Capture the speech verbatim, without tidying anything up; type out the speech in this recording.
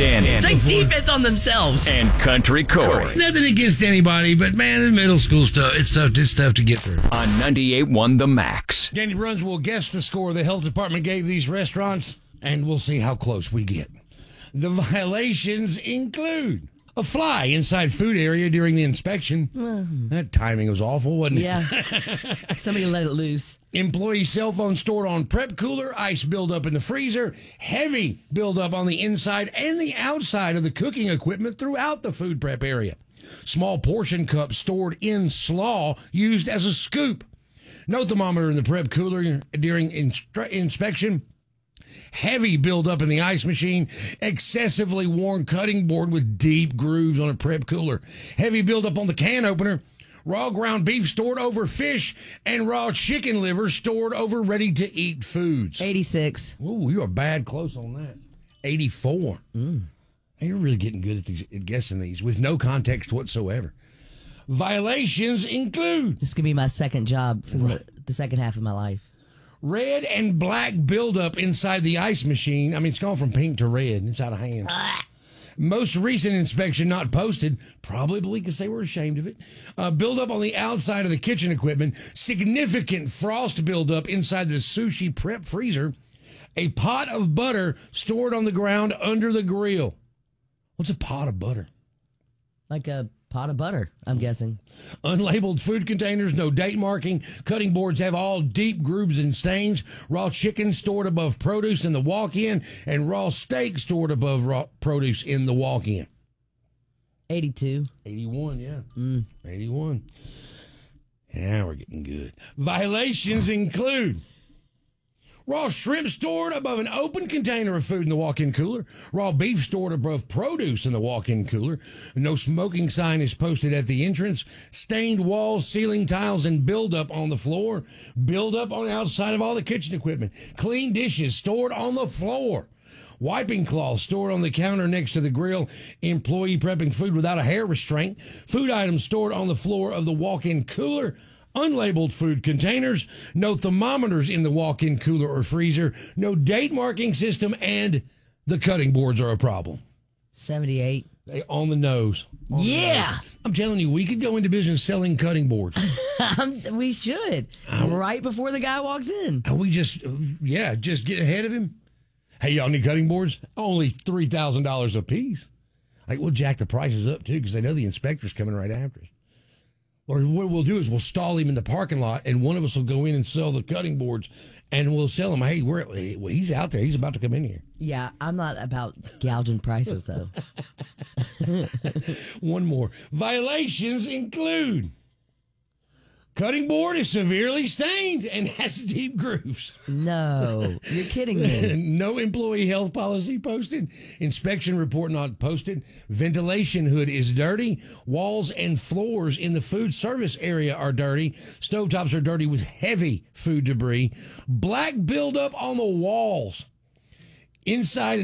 Danny. Take defense on themselves. And Country Corey. Nothing against anybody, but man, the middle school stuff, it's tough, it's tough to get through. On ninety-eight point one The Max. Danny Bruns will guess the score the health department gave these restaurants, and we'll see how close we get. The violations include a fly inside food area during the inspection. Mm. That timing was awful, wasn't it? Yeah. Somebody let it loose. Employee cell phone stored on prep cooler, ice buildup in the freezer, heavy buildup on the inside and the outside of the cooking equipment throughout the food prep area. Small portion cups stored in slaw used as a scoop. No thermometer in the prep cooler during instru- inspection. Heavy buildup in the ice machine, excessively worn cutting board with deep grooves on a prep cooler, heavy buildup on the can opener, raw ground beef stored over fish, and raw chicken liver stored over ready-to-eat foods. eighty-six. Ooh, you are bad close on that. eighty-four. Mm. Hey, you're really getting good at, these, at guessing these with no context whatsoever. Violations include... This could be my second job for right. the, the second half of my life. Red and black buildup inside the ice machine. I mean, it's gone from pink to red. It's out of hand. Ah. Most recent inspection not posted, probably because they were ashamed of it. Uh, buildup on the outside of the kitchen equipment. Significant frost buildup inside the sushi prep freezer. A pot of butter stored on the ground under the grill. What's a pot of butter? Like a pot of butter, I'm guessing. Unlabeled food containers, no date marking. Cutting boards have all deep grooves and stains. Raw chicken stored above produce in the walk-in, and raw steak stored above raw produce in the walk-in. eighty-two. eighty-one, yeah. Mm. eighty-one. Yeah, we're getting good. Violations include... Raw shrimp stored above an open container of food in the walk-in cooler. Raw beef stored above produce in the walk-in cooler. No smoking sign is posted at the entrance. Stained walls, ceiling tiles, and buildup on the floor. Buildup on the outside of all the kitchen equipment. Clean dishes stored on the floor. Wiping cloths stored on the counter next to the grill. Employee prepping food without a hair restraint. Food items stored on the floor of the walk-in cooler. Unlabeled food containers, no thermometers in the walk-in cooler or freezer, no date marking system, and the cutting boards are a problem. seventy-eight. They on the nose. On yeah. The nose. I'm telling you, we could go into business selling cutting boards. we should. Um, right before the guy walks in. We just, yeah, just get ahead of him. Hey, y'all need cutting boards? Only three thousand dollars a piece. Like, we'll jack the prices up, too, because they know the inspector's coming right after us. Or what we'll do is we'll stall him in the parking lot, and one of us will go in and sell the cutting boards, and we'll sell him, hey, we're, well, he's out there. He's about to come in here. Yeah, I'm not about gouging prices, though. One more. Violations include... Cutting board is severely stained and has deep grooves. No, you're kidding me. No employee health policy posted. Inspection report not posted. Ventilation hood is dirty. Walls and floors in the food service area are dirty. Stovetops are dirty with heavy food debris. Black buildup on the walls. Inside